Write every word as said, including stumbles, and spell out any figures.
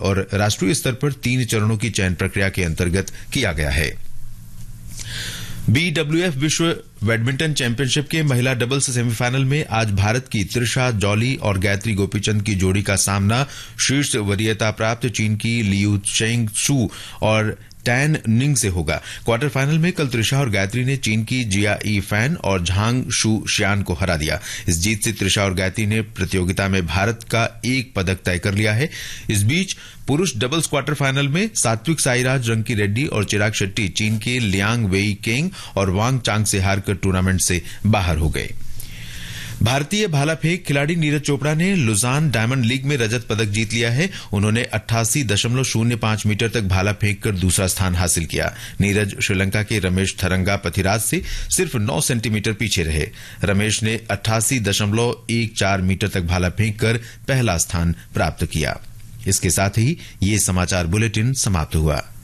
और राष्ट्रीय स्तर पर तीन चरणों की चयन प्रक्रिया के अंतर्गत किया गया है। बीडब्ल्यूएफ विश्व बैडमिंटन चैंपियनशिप के महिला डबल्स सेमीफाइनल में आज भारत की त्रिशा जॉली और गायत्री गोपीचंद की जोड़ी का सामना शीर्ष वरीयता प्राप्त चीन की लियू चेंग शू और टैन निंग से होगा। क्वार्टर फाइनल में कल त्रिशा और गायत्री ने चीन की जिया ई फैन और झांग शू शियान को हरा दिया। इस जीत से त्रिशा और गायत्री ने प्रतियोगिता में भारत का एक पदक तय कर लिया है। इस बीच पुरुष डबल्स क्वार्टर फाइनल में सात्विक साईराज रंकी रेड्डी और चिराग शेट्टी चीन के लियांग वेई केंग और वांग चांग से हारकर टूर्नामेंट से बाहर हो गए। भारतीय भाला फेंक खिलाड़ी नीरज चोपड़ा ने लुजान डायमंड लीग में रजत पदक जीत लिया है। उन्होंने अट्ठासी दशमलव शून्य पांच मीटर तक भाला फेंककर दूसरा स्थान हासिल किया। नीरज श्रीलंका के रमेश थरंगा पथिराज से सिर्फ नौ सेंटीमीटर पीछे रहे। रमेश ने अट्ठासी दशमलव एक चार मीटर तक भाला फेंककर पहला स्थान प्राप्त किया। इसके साथ ही ये समाचार बुलेटिन समाप्त हुआ।